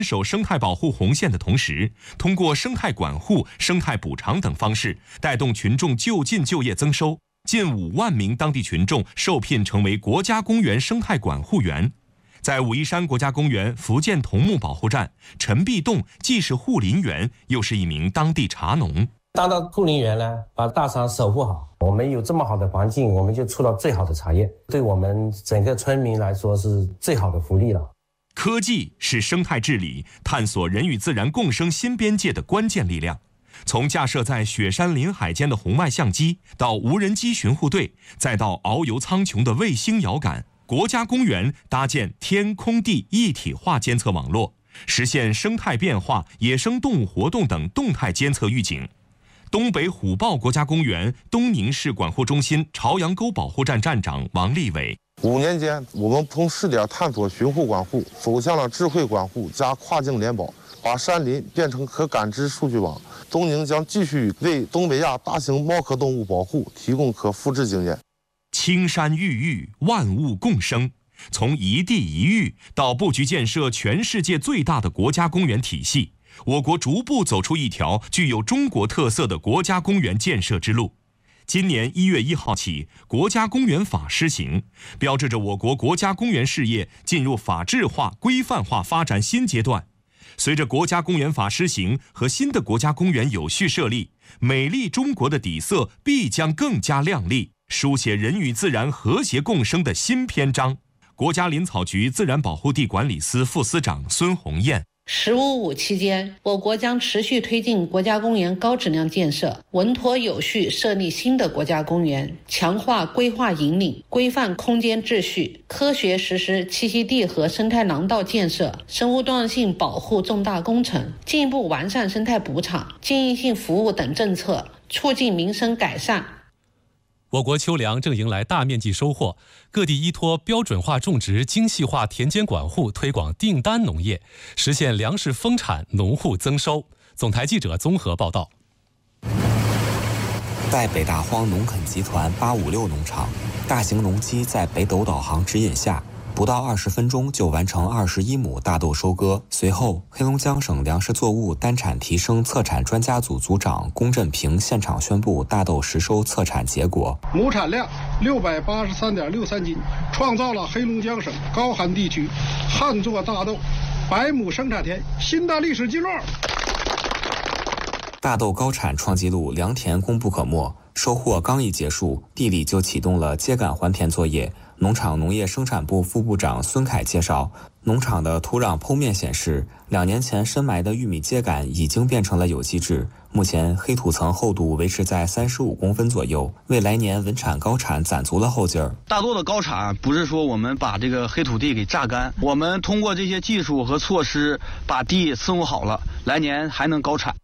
守生态保护红线的同时，通过生态管护、生态补偿等方式，带动群众就近就业增收。近5万名当地群众受聘成为国家公园生态管护员。在武夷山国家公园福建桐木保护站，陈必栋既是护林员，又是一名当地茶农。 当到护林员呢，把大茶守护好。我们有这么好的环境，我们就出了最好的茶叶，对我们整个村民来说是最好的福利了。 科技是生态治理、探索人与自然共生新边界的关键力量。从架设在雪山林海间的红外相机，到无人机巡护队，再到遨游苍穹的卫星遥感，国家公园搭建天空地一体化监测网络，实现生态变化、野生动物活动等动态监测预警。东北虎豹国家公园东宁市管护中心朝阳沟保护站站长王立伟 ：5年间，我们从试点探索巡护管护，走向了智慧管护加跨境联保，把山林变成可感知数据网。东宁将继续为东北亚大型猫科动物保护提供可复制经验。 青山郁郁，万物共生。从一地一域到布局建设全世界最大的国家公园体系，我国逐步走出一条具有中国特色的国家公园建设之路。今年1月1号起，国家公园法施行，标志着我国国家公园事业进入法治化、规范化发展新阶段。随着国家公园法施行和新的国家公园有序设立，美丽中国的底色必将更加亮丽，书写人与自然和谐共生的新篇章。国家林草局自然保护地管理司副司长孙红艳 “15+5”期间，我国将持续推进国家公园高质量建设，稳妥有序设立新的国家公园，强化规划引领，规范空间秩序，科学实施栖息地和生态廊道建设、生物多样性保护重大工程，进一步完善生态补偿、经营性服务等政策，促进民生改善。 我国秋粮正迎来大面积收获，各地依托标准化种植、精细化田间管护，推广订单农业，实现粮食丰产、农户增收。总台记者综合报道。 在北大荒农垦集团856农场，大型农机在北斗导航指引下，不到20分钟就完成21亩大豆收割。随后，黑龙江省粮食作物单产提升策产专家组组长龚振平现场宣布大豆实收测产结果： 亩产量683.63斤，创造了黑龙江省高寒地区旱作大豆100亩生产田新的历史记录。 大豆高产创纪录，良田功不可没。收获刚一结束，地里就启动了秸秆还田作业。农场农业生产部副部长孙凯介绍，农场的土壤剖面显示，2年前深埋的玉米秸秆已经变成了有机质，目前黑土层厚度维持在35公分左右，为来年稳产高产攒足了后劲儿。 大豆的高产不是说我们把这个黑土地给榨干，我们通过这些技术和措施把地伺候好了，来年还能高产。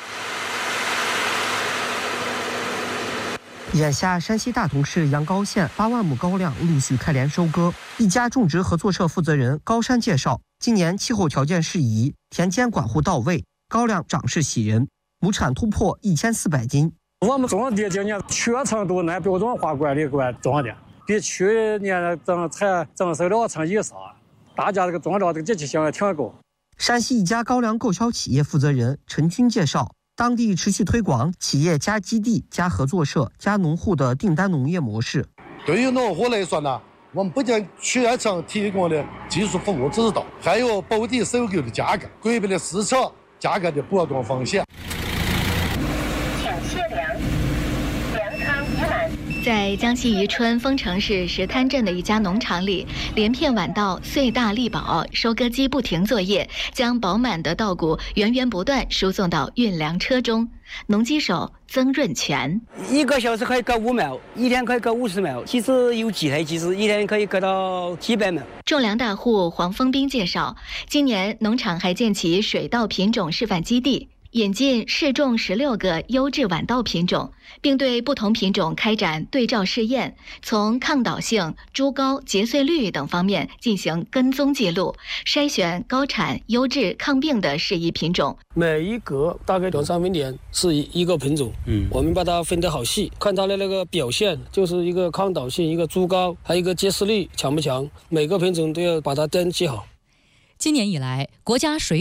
眼下，山西大同市阳高县8万亩高粱陆续开镰收割。一家种植合作社负责人高山介绍，今年气候条件适宜，田间管护到位，高粱长势喜人，亩产突破1400斤。 我们种的今年全程都按标准化管理种的，比去年增收2成以上，大家这个种料这个积极性也挺高。 山西一家高粱购销企业负责人陈军介绍，当地持续推广企业加基地、加合作社、加农户的订单农业模式。 对于农户来说呢，我们不仅全程提供的技术服务指导，还有保底收购的价格，规避了市场价格的波动风险。 请卸粮，粮仓已满。 在江西宜春丰城市石滩镇的一家农场里，连片晚稻穗大力保，收割机不停作业，将饱满的稻谷源源不断输送到运粮车中。农机手曾润全 ，1个小时可以割5畝，一天可以割50畝，其实有几台机子，一天可以割到几百畝。 种粮大户黄峰斌介绍，今年农场还建起水稻品种示范基地，引进试种16个优质晚稻品种，并对不同品种开展对照试验，从抗倒性、株高、结穗率等方面进行跟踪记录，筛选高产、优质、抗病的适宜品种。 每一格大概2-3分点是一个品种，我们把它分得好细，看它的那个表现，就是一个抗倒性、一个株高，还有一个结穗率强不强，每个品种都要把它登记好。 今年以来，国家水